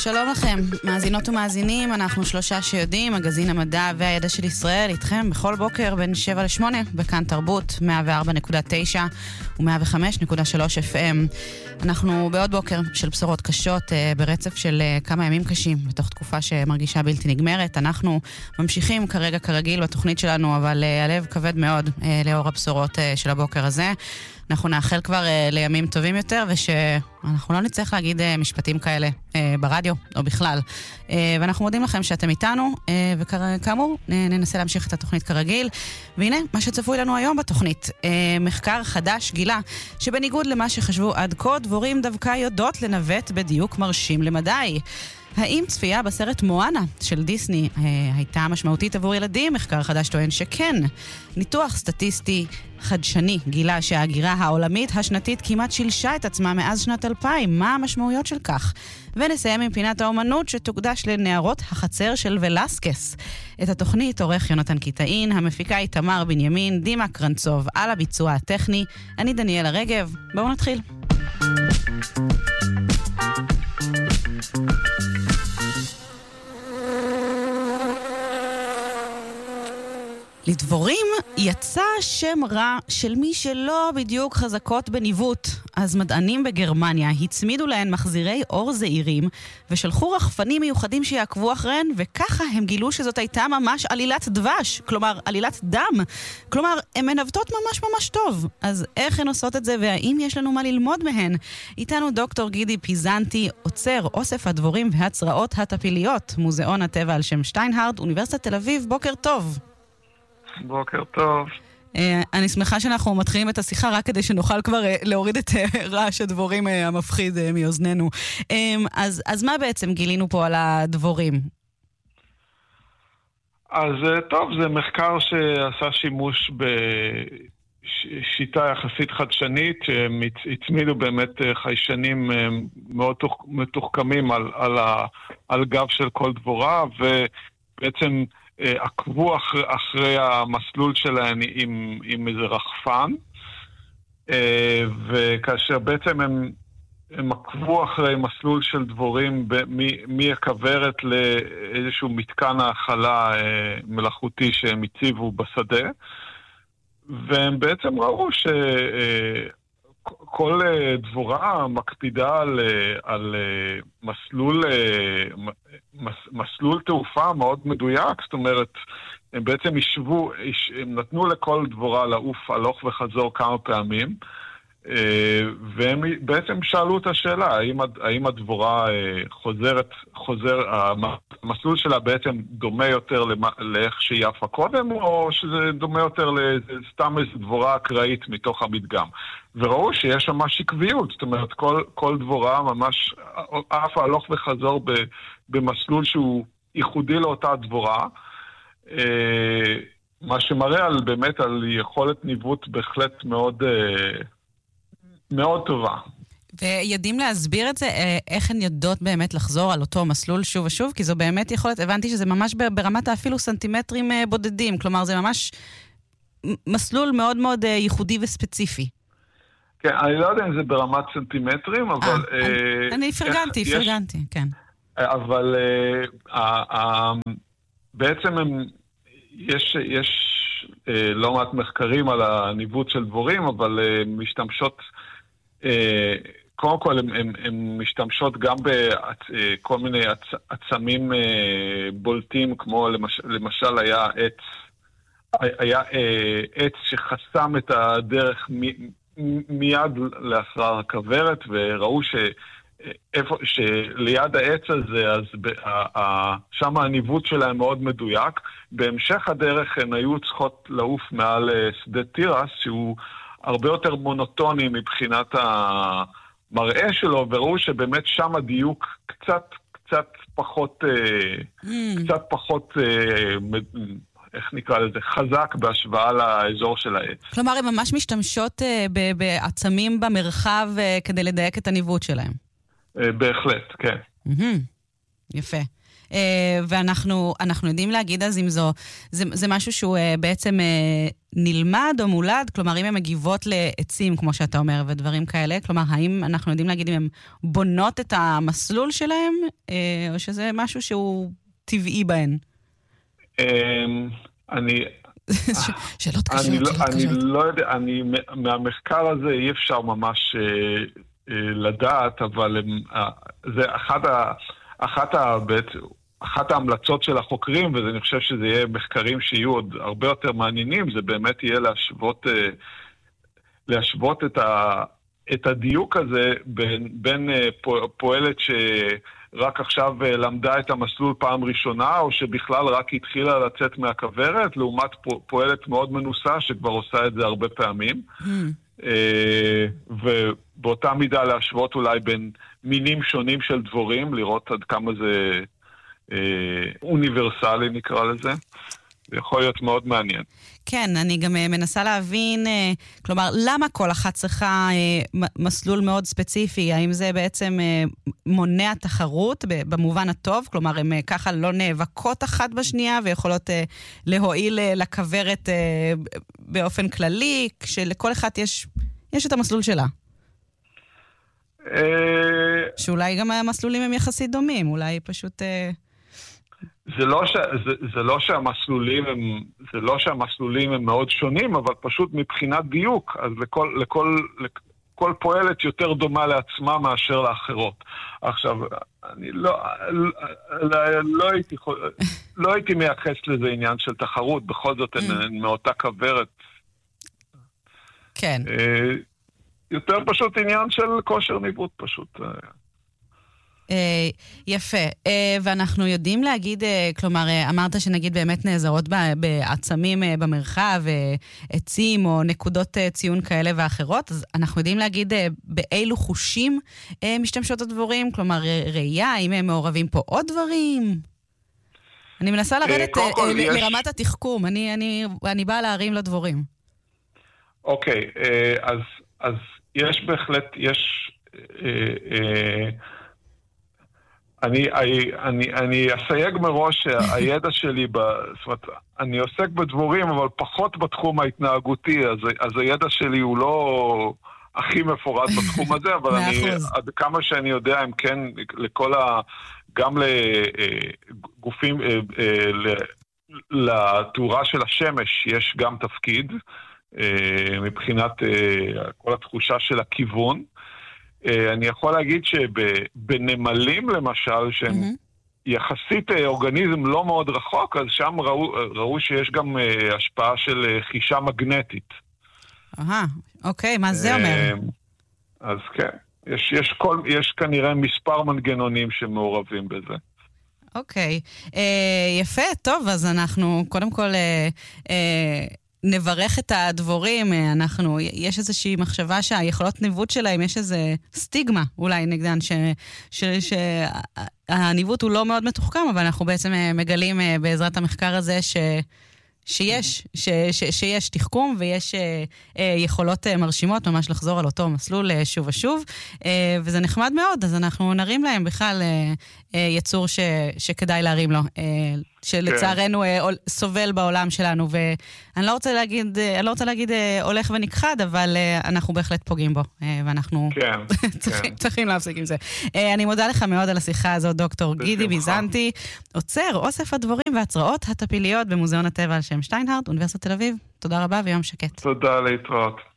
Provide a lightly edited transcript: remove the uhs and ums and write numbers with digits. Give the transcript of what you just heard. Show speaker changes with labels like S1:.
S1: שלום לכם, מאזינות ומאזינים, אנחנו שלושה שיודעים, מגזין המדע והידע של ישראל, איתכם בכל בוקר בין 7 ל-8, בכאן תרבות, 104.9 ו-105.3 FM. אנחנו בעוד בוקר של בשורות קשות, ברצף של כמה ימים קשים, בתוך תקופה שמרגישה בלתי נגמרת. אנחנו ממשיכים כרגע כרגיל בתוכנית שלנו, אבל הלב כבד מאוד לאור הבשורות של הבוקר הזה. אנחנו נאחל כבר לימים טובים יותר, ושאנחנו לא נצטרך להגיד משפטים כאלה ברדיו או בכלל. ואנחנו מודים לכם שאתם איתנו, וכאמור ננסה להמשיך את התוכנית כרגיל. והנה, מה שצפוי לנו היום בתוכנית. מחקר חדש גילה שבניגוד למה שחשבו עד כה, דבורים דווקא יודעות לנווט בדיוק מרשים למדי. האם צפייה בסרט מואנה של דיסני הייתה משמעותית עבור ילדים? מחקר חדש טוען שכן. ניתוח סטטיסטי חדשני גילה שההגירה העולמית השנתית כמעט שילשה את עצמה מאז שנת 2000. מה המשמעויות של כך? ונסיים עם פינת האומנות שתוקדש לנערות החצר של ולסקס. את התוכנית עורך יונתן קיטאין, המפיקה היא תמר בנימין, דימה קרנצוב, על הביצוע הטכני. אני דניאלה רגב. בואו נתחיל. לדבורים יצא שם רע של מי שלא בדיוק חזקות בניווט. אז מדענים בגרמניה הצמידו להן מחזירי אור זעירים ושלחו רחפנים מיוחדים שיעקבו אחריהן, וככה הם גילו שזאת הייתה ממש עלילת דבש, כלומר עלילת דם. כלומר, הן מנווטות ממש ממש טוב. אז איך הן עושות את זה והאם יש לנו מה ללמוד מהן? איתנו דוקטור גידי פיזנטי, עוצר אוסף הדבורים והצרעות הטפיליות, מוזיאון הטבע על שם שטיינהרד, אוניברסיטת תל אביב. בוקר טוב.
S2: בוקר טוב.
S1: אני שמחה שאנחנו מתחילים את השיחה רק כדי שנוכל כבר להוריד את רעש הדבורים המפחיד מאוזננו. אז מה בעצם גילינו פה על הדבורים?
S2: אז טוב, זה מחקר שעשה שימוש בשיטה יחסית חדשנית, שהצמידו באמת חיישנים מאוד מתוחכמים על גב של כל דבורה, ובעצם עקבו אחרי המסלול שלהם עם איזה רחפן, וכאשר בעצם הם עקבו אחרי מסלול של דבורים מהכוורת לאיזשהו מתקן האכלה מלאכותי שהם הציבו בשדה, והם בעצם ראו כל דבורה מקפידה על מסלול תעופה מאוד מדויק. זאת אומרת, הם בעצם הם נתנו לכל דבורה לעוף הלוך וחזור כמה פעמים, והם בעצם שאלו את השאלה, האם הדבורה המסלול שלה בעצם דומה יותר לאיך שהיא יפה קודם, או שזה דומה יותר לסתם איזו דבורה אקראית מתוך המדגם. וראו שיש ממש עקביות, זאת אומרת, כל דבורה ממש עפה הלוך וחזור במסלול שהוא ייחודי לאותה דבורה, מה שמראה באמת על יכולת ניווט בהחלט מאוד מאוד טובה.
S1: ויודעים להסביר את זה, איך הן יודעות באמת לחזור על אותו מסלול שוב ושוב? כי זו באמת יכולת, הבנתי שזה ממש ברמת אפילו סנטימטרים בודדים, כלומר זה ממש מסלול מאוד מאוד ייחודי וספציפי.
S2: כן, אני לא יודע אם זה ברמת סנטימטרים, אבל...
S1: אני פרגנתי, כן.
S2: אבל בעצם יש לא מעט מחקרים על הניווט של דבורים, אבל משתמשות, קודם כל הן משתמשות גם בכל מיני עצמים בולטים, כמו למשל היה עץ שחסם את הדרך מיד לאחר הכוורת, וראו שליד העץ הזה, אז שם הניווט שלהם מאוד מדויק. בהמשך הדרך הן היו צריכות לעוף מעל שדה תירס, שהוא הרבה יותר מונוטוני מבחינת המראה שלו, וראו שבאמת שם הדיוק קצת פחות, איך נקרא לזה, חזק בהשוואה לאזור של העץ.
S1: כלומר, הן ממש משתמשות בעצמים במרחב כדי לדייק את הניווט שלהם.
S2: בהחלט, כן.
S1: יפה. ואנחנו יודעים להגיד אז אם זה משהו שהוא בעצם נלמד או מולד, כלומר אם הן מגיבות לעצים, כמו שאתה אומר, ודברים כאלה, כלומר האם אנחנו יודעים להגיד אם הן בונות את המסלול שלהם, או שזה משהו שהוא טבעי בהן? שאלות קשות.
S2: אני לא יודע, מהמחקר הזה אי אפשר ממש לדעת, אבל זה אחת ההמלצות של החוקרים, ואני חושב שזה יהיה מחקרים שיהיו עוד הרבה יותר מעניינים, זה באמת יהיה להשוות את הדיוק הזה בין פועלת שרק עכשיו למדה את המסלול פעם ראשונה, או שבכלל רק התחילה לצאת מהכוורת, לעומת פועלת מאוד מנוסה שכבר עושה את זה הרבה פעמים. ובאותה מידה להשוות אולי בין מינים שונים של דבורים, לראות עד כמה זה אוניברסלי נקרא לזה. זה יכול להיות מאוד מעניין.
S1: כן, אני גם מנסה להבין, כלומר, למה כל אחת צריכה מסלול מאוד ספציפי? האם זה בעצם מונע תחרות במובן הטוב? כלומר, הן ככה לא נאבקות אחת בשנייה ויכולות להועיל לכוורת באופן כללי, כשלכל אחת יש את המסלול שלה. שאולי גם המסלולים הם יחסית דומים, אולי פשוט...
S2: זה לא שהמסלולים הם מאוד שונים, אבל פשוט מבחינת דיוק, אז לכל פועלת יותר דומה לעצמה מאשר לאחרות. עכשיו, אני לא הייתי מייחס לזה עניין של תחרות, בכל זאת הן מאותה כוורת.
S1: כן.
S2: יותר פשוט עניין של כושר ניווט פשוט.
S1: יפה, ואנחנו יודעים להגיד, כלומר, אמרת שנגיד באמת נעזרות בעצמים במרחב, עצים או נקודות ציון כאלה ואחרות, אז אנחנו יודעים להגיד באילו חושים משתמשות הדבורים, כלומר, ראייה, אם הם מעורבים פה עוד דברים? אני מנסה לרדת לרמת התחכום, אני באה להרים לדבורים.
S2: אוקיי, אז יש בהחלט, אני אסייג מראש שהידע שלי, זאת אומרת, אני עוסק בדבורים, אבל פחות בתחום ההתנהגותי, אז הידע שלי הוא לא הכי מפורט בתחום הזה, אבל עד כמה שאני יודע, הם כן, גם לגופים, לתאורה של השמש יש גם תפקיד, מבחינת כל התחושה של הכיוון. אני יכול להגיד שבנמלים למשל, שהם יחסית אורגניזם לא מאוד רחוק, אז שם ראו שיש גם השפעה של חישה מגנטית.
S1: אוקיי, מה זה אומר?
S2: אז כן, יש כנראה מספר מנגנונים שמעורבים בזה.
S1: אוקיי, יפה, טוב, אז אנחנו קודם כל... נברך את הדבורים, יש איזושהי מחשבה שהיכולות ניווט שלהם, יש איזה סטיגמה אולי נגדן, שהניווט הוא לא מאוד מתוחכם, אבל אנחנו בעצם מגלים בעזרת המחקר הזה שיש תחכום ויש יכולות מרשימות ממש לחזור על אותו מסלול שוב ושוב, וזה נחמד מאוד, אז אנחנו נרים להם בכלל יצור שכדאי להרים לו, שלצערנו סובל בעולם שלנו, ואני לא רוצה להגיד הולך ונכחד, אבל אנחנו בהחלט פוגעים בו, ואנחנו צריכים להפסיק עם זה. אני מודה לך מאוד על השיחה הזאת, דוקטור גידי ביזנטי, עוצר אוסף הדבורים והצרעות הטפיליות במוזיאון הטבע על שם שטיינהרט, אוניברסיטת תל אביב. תודה רבה ויום שקט.
S2: תודה, להתראות.